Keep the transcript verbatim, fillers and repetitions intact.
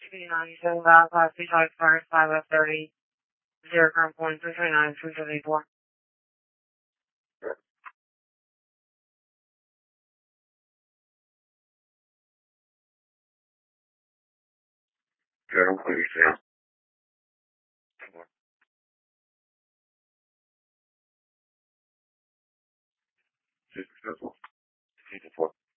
ninety-seven South, Class B Type First, five F thirty, zero current point, three twenty-nine, three seventy-four. Zero, please, yeah. Successful. Four.